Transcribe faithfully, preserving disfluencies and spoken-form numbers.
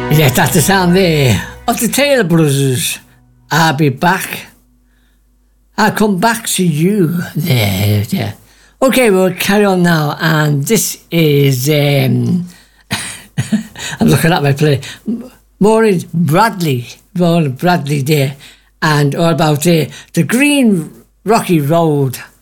Yeah, that's the sound there of the Taylor Brothers. I'll be back. I'll come back to you. There, there. Okay, we'll carry on now, and this is. Um, I'm looking at my play. Maureen Bradley, Maureen Bradley there, and all about uh, the Green Rocky Road.